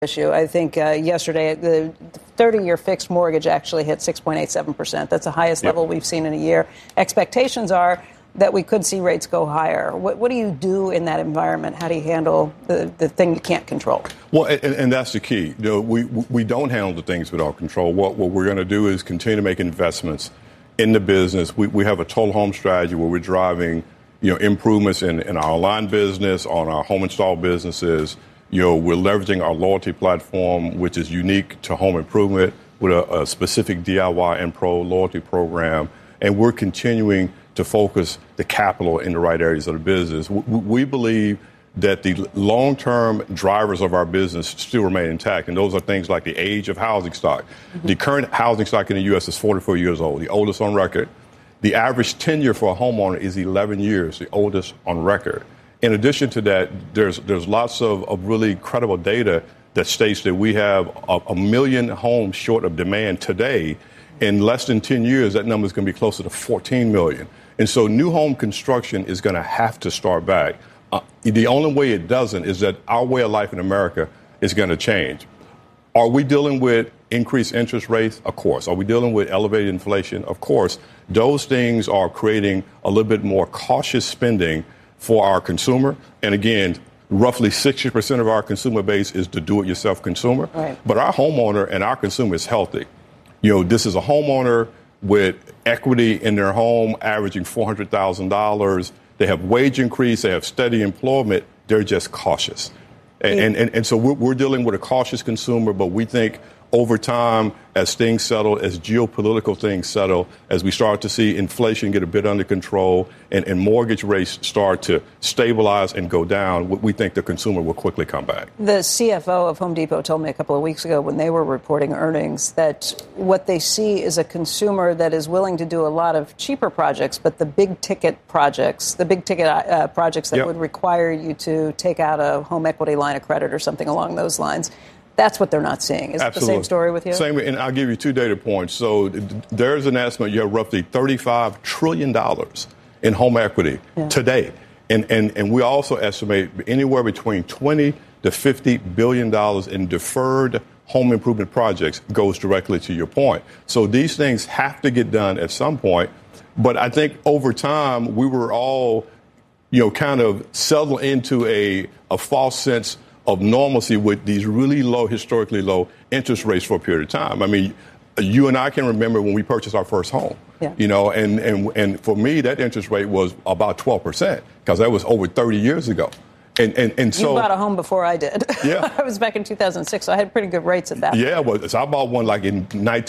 issue. I think yesterday the 30-year fixed mortgage actually hit 6.87%. That's the highest level we've seen in a year. Expectations are that we could see rates go higher. What do you do in that environment? How do you handle the thing you can't control? Well, and that's the key. We don't handle the things without control. What we're going to do is continue to make investments in the business. We have a total home strategy where we're driving improvements in our online business, on our home install businesses. We're leveraging our loyalty platform, which is unique to home improvement, with a specific DIY and Pro loyalty program. And we're continuing to focus the capital in the right areas of the business. We believe that the long-term drivers of our business still remain intact, and those are things like the age of housing stock. Mm-hmm. The current housing stock in the U.S. is 44 years old, the oldest on record. The average tenure for a homeowner is 11 years, the oldest on record. In addition to that, there's lots of really credible data that states that we have a million homes short of demand today. In less than 10 years, that number is going to be closer to 14 million. And so new home construction is going to have to start back. The only way it doesn't is that our way of life in America is going to change. Are we dealing with increased interest rates? Of course. Are we dealing with elevated inflation? Of course. Those things are creating a little bit more cautious spending for our consumer. And again, roughly 60% of our consumer base is the do-it-yourself consumer. Right. But our homeowner and our consumer is healthy. This is a homeowner with equity in their home averaging $400,000. They have wage increase. They have steady employment. They're just cautious. And so we're dealing with a cautious consumer, but we think over time, as things settle, as geopolitical things settle, as we start to see inflation get a bit under control and mortgage rates start to stabilize and go down, we think the consumer will quickly come back. The CFO of Home Depot told me a couple of weeks ago when they were reporting earnings that what they see is a consumer that is willing to do a lot of cheaper projects, but the big ticket projects that would require you to take out a home equity line of credit or something along those lines, that's what they're not seeing. Is it the same story with you? Same, and I'll give you two data points. So there's an estimate you have roughly $35 trillion in home equity today. And we also estimate anywhere between $20 to $50 billion in deferred home improvement projects goes directly to your point. So these things have to get done at some point. But I think over time, we were all, kind of settled into a false sense of normalcy with these really low, historically low interest rates for a period of time. I mean, you and I can remember when we purchased our first home, and for me, that interest rate was about 12% because that was over 30 years ago. And so you bought a home before I did. Yeah. I was back in 2006, so I had pretty good rates at that point. Yeah, well, so I bought one like in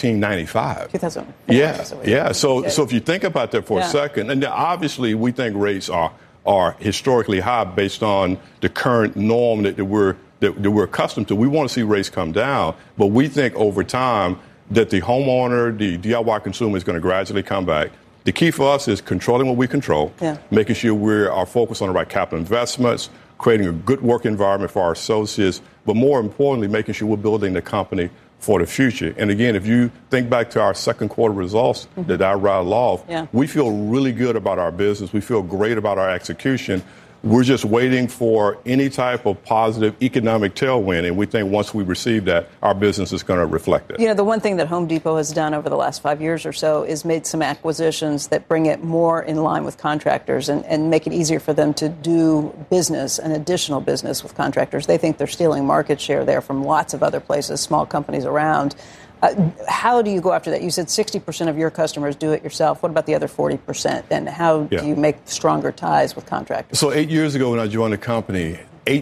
1995. 2000. Yeah. So if you think about that for a second, and obviously we think rates are historically high based on the current norm that we're accustomed to. We want to see rates come down, but we think over time that the homeowner, the DIY consumer is going to gradually come back. The key for us is controlling what we control, making sure we are focused on the right capital investments, creating a good work environment for our associates, but more importantly, making sure we're building the company for the future. And again, if you think back to our second quarter results that I rattled off, we feel really good about our business. We feel great about our execution. We're just waiting for any type of positive economic tailwind, and we think once we receive that, our business is going to reflect it. The one thing that Home Depot has done over the last 5 years or so is made some acquisitions that bring it more in line with contractors and make it easier for them to do business and additional business with contractors. They think they're stealing market share there from lots of other places, small companies around. How do you go after that? You said 60% of your customers do it yourself. What about the other 40%? And how do you make stronger ties with contractors? So 8 years ago when I joined the company,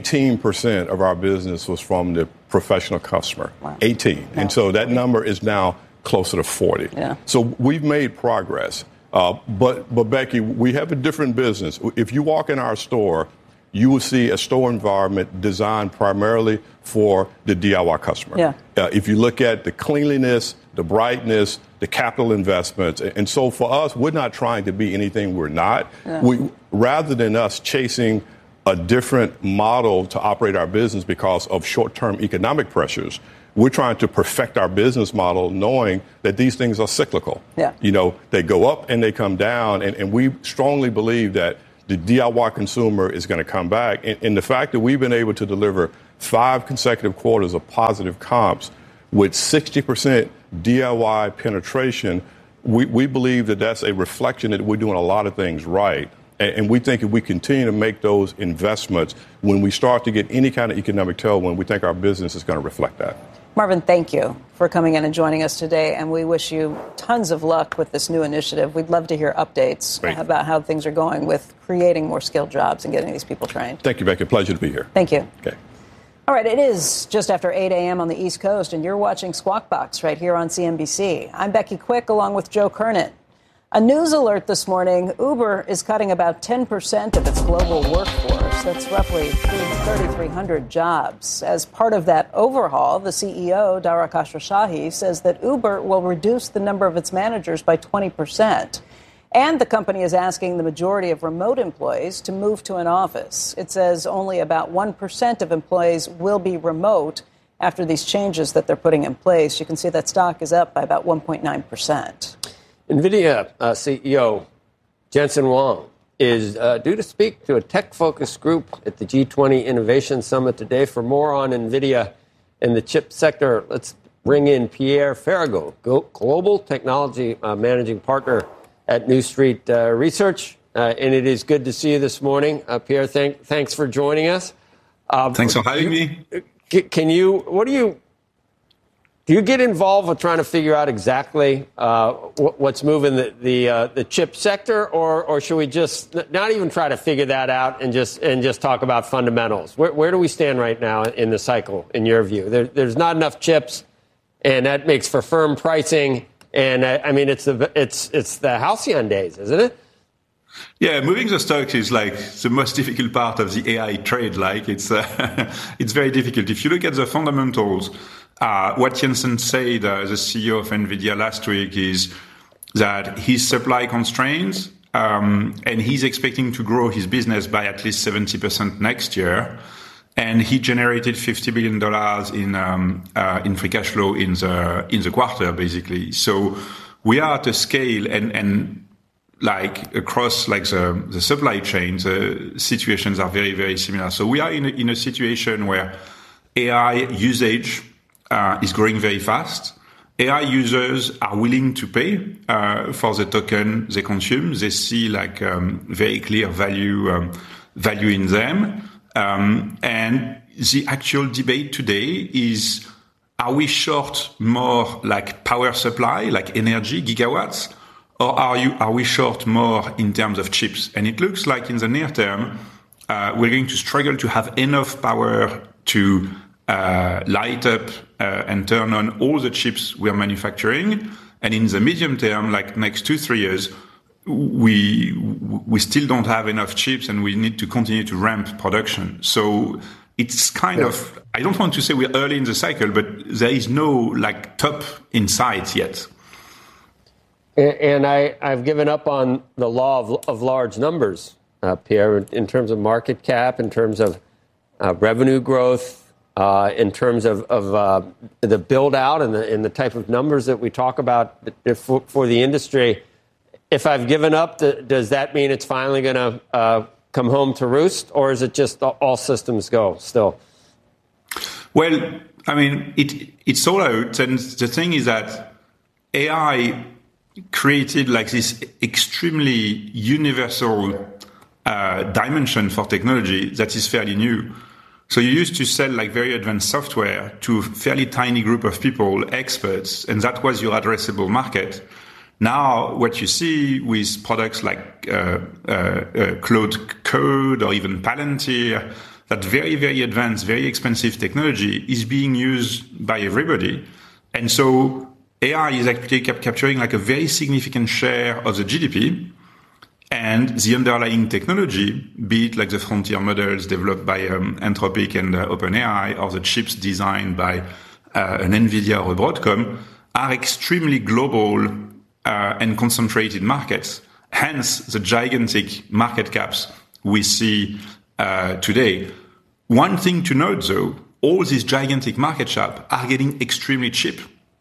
18% of our business was from the professional customer. Wow. 18. Wow. And so that number is now closer to 40. Yeah. So we've made progress. But Becky, we have a different business. If you walk in our store, you will see a store environment designed primarily for the DIY customer. Yeah. If you look at the cleanliness, the brightness, the capital investments, and so for us, we're not trying to be anything we're not. Yeah. Rather than us chasing a different model to operate our business because of short-term economic pressures, we're trying to perfect our business model knowing that these things are cyclical. Yeah. They go up and they come down, and we strongly believe that the DIY consumer is going to come back. And the fact that we've been able to deliver 5 consecutive quarters of positive comps with 60% DIY penetration. We believe that that's a reflection that we're doing a lot of things right. And we think if we continue to make those investments, when we start to get any kind of economic tailwind, we think our business is going to reflect that. Marvin, thank you for coming in and joining us today, and we wish you tons of luck with this new initiative. We'd love to hear updates about how things are going with creating more skilled jobs and getting these people trained. Thank you, Becky. Pleasure to be here. Thank you. Okay. All right, it is just after 8 a.m. on the East Coast, and you're watching Squawk Box right here on CNBC. I'm Becky Quick, along with Joe Kernan. A news alert this morning: Uber is cutting about 10% of its global workforce. That's roughly 3,300 jobs. As part of that overhaul, the CEO, Dara Khosrowshahi, says that Uber will reduce the number of its managers by 20%. And the company is asking the majority of remote employees to move to an office. It says only about 1% of employees will be remote after these changes that they're putting in place. You can see that stock is up by about 1.9%. NVIDIA CEO Jensen Huang is due to speak to a tech-focused group at the G20 Innovation Summit today. For more on NVIDIA and the chip sector, let's bring in Pierre Ferragu, Global Technology Managing Partner at New Street Research. And it is good to see you this morning. Pierre, thanks for joining us. Thanks for having me. Do you get involved with trying to figure out exactly what's moving the chip sector, or should we just not even try to figure that out and just talk about fundamentals? Where do we stand right now in the cycle, in your view? There's not enough chips, and that makes for firm pricing. And I mean, it's the halcyon days, isn't it? Yeah, moving the stocks is like the most difficult part of the AI trade. Like it's very difficult. If you look at the fundamentals, what Jensen said, the CEO of NVIDIA last week, is that his supply constraints, and he's expecting to grow his business by at least 70% next year. And he generated $50 billion in free cash flow in the quarter, basically. So we are at a scale and like across like the supply chain, the situations are very, very similar. So we are in a situation where AI usage is growing very fast. AI users are willing to pay for the token they consume. They see like very clear value in them. And the actual debate today is, are we short more like power supply, like energy, gigawatts, or are we short more in terms of chips? And it looks like in the near term, we're going to struggle to have enough power to light up and turn on all the chips we are manufacturing. And in the medium term, like next 2-3 years, we still don't have enough chips, and we need to continue to ramp production. So it's kind of, I don't want to say we're early in the cycle, but there is no like top in sight yet. And I've given up on the law of large numbers, Pierre, in terms of market cap, in terms of revenue growth, in terms of the build out and the type of numbers that we talk about for the industry. If I've given up, does that mean it's finally going to come home to roost, or is it just all systems go still? Well, I mean, it's all out. And the thing is that AI created like this extremely universal dimension for technology that is fairly new. So you used to sell like very advanced software to a fairly tiny group of people, experts, and that was your addressable market. Now, what you see with products like Claude Code or even Palantir, that very, very advanced, very expensive technology is being used by everybody. And so AI is actually capturing like a very significant share of the GDP, and the underlying technology, be it like the frontier models developed by Anthropic and OpenAI, or the chips designed by an NVIDIA or a Broadcom, are extremely global and concentrated markets. Hence, the gigantic market caps we see today. One thing to note, though, all these gigantic market caps are getting extremely cheap.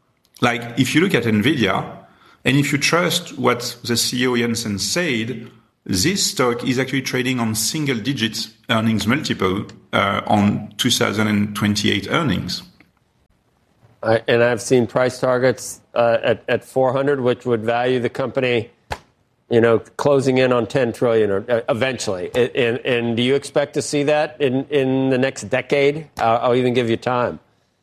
Like, if you look at NVIDIA, and if you trust what the CEO Jensen said, this stock is actually trading on single digits earnings multiple on 2028 earnings. And I've seen price targets at 400, which would value the company, closing in on 10 trillion or eventually. And do you expect to see that in the next decade? I'll even give you time.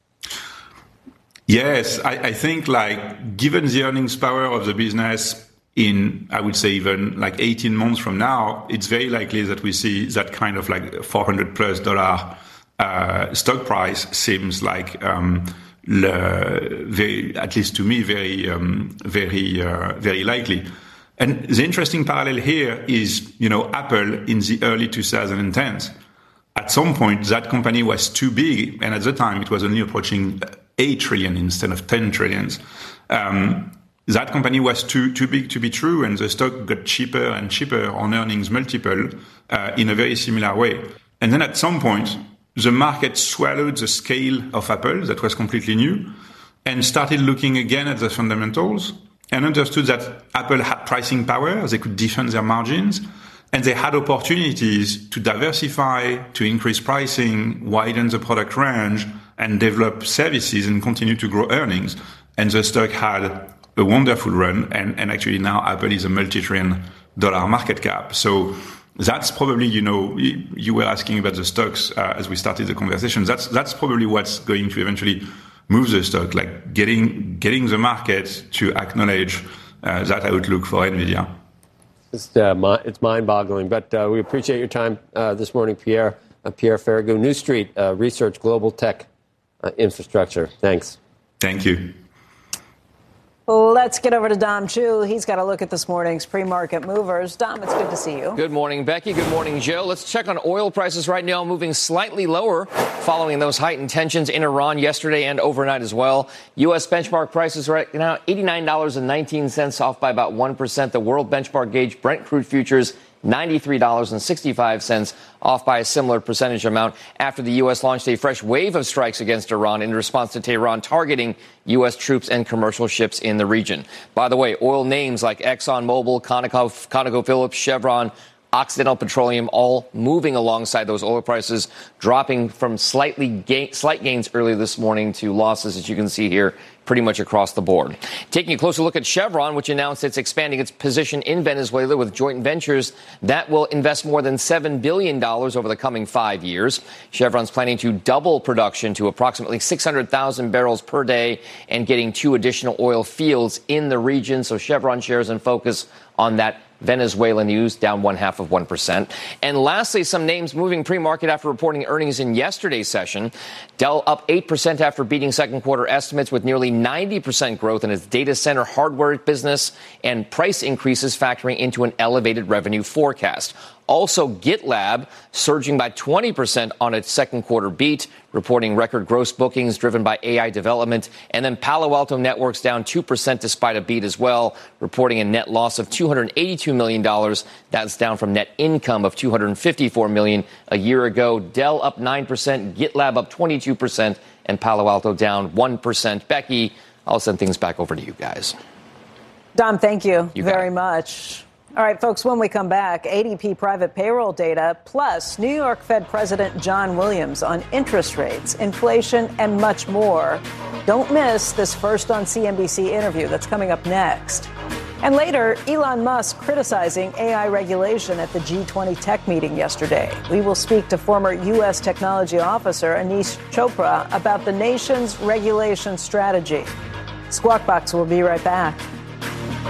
Yes, I think given the earnings power of the business in, I would say, even 18 months from now, it's very likely that we see that kind of $400+ stock price seems like very, at least to me, very likely. And the interesting parallel here is, Apple in the early 2010s. At some point, that company was too big, and at the time, it was only approaching 8 trillion instead of 10 trillions. That company was too big to be true, and the stock got cheaper and cheaper on earnings multiple in a very similar way. And then at some point, the market swallowed the scale of Apple, that was completely new, and started looking again at the fundamentals and understood that Apple had pricing power, they could defend their margins, and they had opportunities to diversify, to increase pricing, widen the product range, and develop services and continue to grow earnings. And the stock had a wonderful run, and actually now Apple is a multi-trillion-dollar market cap. So that's probably, you were asking about the stocks as we started the conversation. That's probably what's going to eventually move the stock, getting the market to acknowledge that outlook for NVIDIA. It's mind-boggling, but we appreciate your time this morning, Pierre. Pierre Ferragu, New Street Research Global Tech Infrastructure. Thanks. Thank you. Let's get over to Dom Chu. He's got a look at this morning's pre-market movers. Dom, it's good to see you. Good morning, Becky. Good morning, Joe. Let's check on oil prices right now, moving slightly lower following those heightened tensions in Iran yesterday and overnight as well. U.S. benchmark prices right now, $89.19, off by about 1%. The world benchmark gauge Brent crude futures, $93.65, off by a similar percentage amount after the U.S. launched a fresh wave of strikes against Iran in response to Tehran targeting U.S. troops and commercial ships in the region. By the way, oil names like ExxonMobil, ConocoPhillips, Chevron, Occidental Petroleum, all moving alongside those oil prices, dropping from slight gains earlier this morning to losses, as you can see here, pretty much across the board. Taking a closer look at Chevron, which announced it's expanding its position in Venezuela with joint ventures that will invest more than $7 billion over the coming 5 years. Chevron's planning to double production to approximately 600,000 barrels per day and getting 2 additional oil fields in the region. So Chevron shares in focus on that Venezuela news, down 0.5%. And lastly, some names moving pre-market after reporting earnings in yesterday's session. Dell up 8% after beating second quarter estimates with nearly 90% growth in its data center hardware business and price increases factoring into an elevated revenue forecast. Also, GitLab surging by 20% on its second quarter beat, reporting record gross bookings driven by AI development. And then Palo Alto Networks down 2% despite a beat as well, reporting a net loss of $282 million. That's down from net income of $254 million a year ago. Dell up 9%, GitLab up 22%, and Palo Alto down 1%. Becky, I'll send things back over to you guys. Dom, thank you very much. All right, folks, when we come back, ADP private payroll data, plus New York Fed President John Williams on interest rates, inflation, and much more. Don't miss this First on CNBC interview that's coming up next. And later, Elon Musk criticizing AI regulation at the G20 tech meeting yesterday. We will speak to former U.S. technology officer Anish Chopra about the nation's regulation strategy. Squawk Box will be right back.